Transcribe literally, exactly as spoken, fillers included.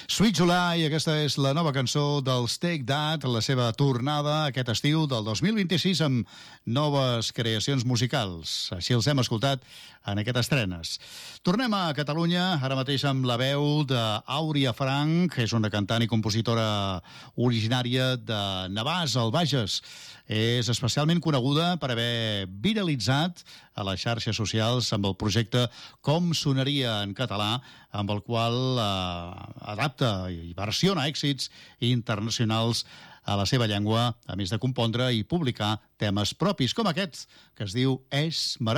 Sweet July, aquesta és la nova cançó dels Take That, la seva tornada aquest estiu del dos mil vint-i-sis amb noves creacions musicals. Així els hem escoltat en aquestes estrenes. Tornem a Catalunya, ara mateix amb la veu d'Àuria Franch, que és una cantant i compositora originària de Navàs, al Bages. És especialment coneguda per haver viralitzat a les xarxes socials amb el projecte Com sonaria en català, amb el qual eh, adapta i versiona èxits internacionals a la seva llengua, a més de compondre i publicar temes propis, com aquest, que es diu És meravellós.